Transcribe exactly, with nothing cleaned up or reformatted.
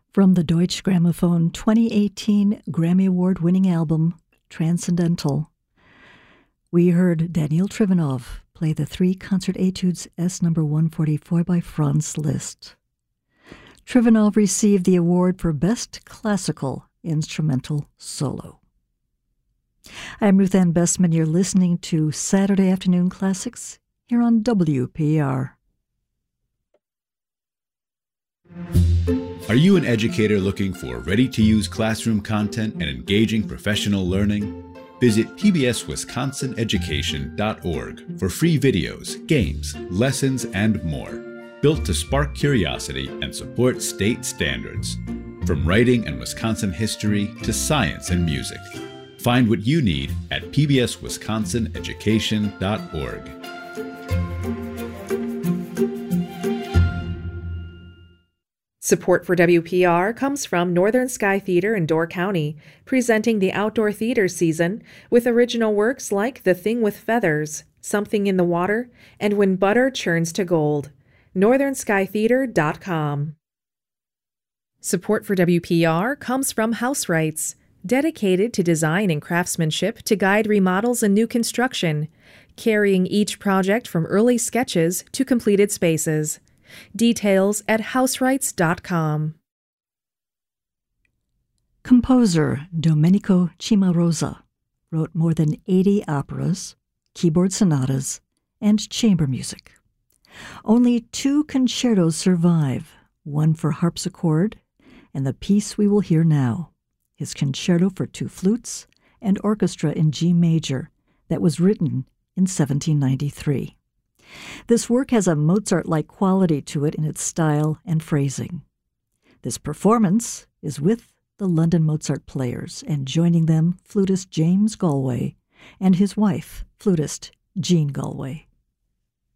From the Deutsche Grammophon twenty eighteen Grammy Award-winning album, Transcendental, we heard Daniil Trifonov play the three concert etudes S number one forty-four by Franz Liszt. Trifonov received the award for Best Classical Instrumental Solo. I'm Ruth Ann Bestman. You're listening to Saturday Afternoon Classics here on W P R. Are you an educator looking for ready-to-use classroom content and engaging professional learning? Visit P B S Wisconsin Education dot org for free videos, games, lessons, and more, built to spark curiosity and support state standards. From writing and Wisconsin history to science and music. Find what you need at P B S Wisconsin Education dot org. Support for W P R comes from Northern Sky Theater in Door County, presenting the outdoor theater season with original works like The Thing with Feathers, Something in the Water, and When Butter Churns to Gold. northern sky theater dot com. Support for W P R comes from House Rights, dedicated to design and craftsmanship to guide remodels and new construction, carrying each project from early sketches to completed spaces. Details at house rights dot com. Composer Domenico Cimarosa wrote more than eighty operas, keyboard sonatas, and chamber music. Only two concertos survive, one for harpsichord and the piece we will hear now, his concerto for two flutes and orchestra in G major that was written in seventeen ninety-three. This work has a Mozart-like quality to it in its style and phrasing. This performance is with the London Mozart Players, and joining them, flutist James Galway and his wife, flutist Jean Galway.